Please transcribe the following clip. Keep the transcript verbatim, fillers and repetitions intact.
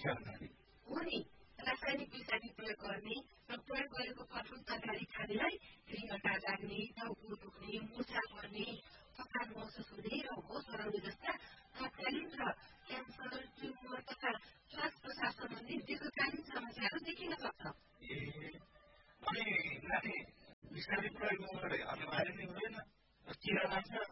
हो नि रासायनिक विषादी प्रयोग गर्ने र प्रयोग गरेको कठोर तरकारी खानेलाई रिङ्गटा लाग्ने, टाउको दुख्ने, मुर्छा पर्ने, थकान महसुस हुने र होस हराउने जस्ता तत्कालीन र क्यान्सर, ट्युमर तथा श्वास प्रश्वास सम्बन्धी दीर्घकालीन समस्याहरू देखिन सक्छ। ए अनि नानी विषादी प्रयोग अनिवार्य नै हुँदैन किरा माछा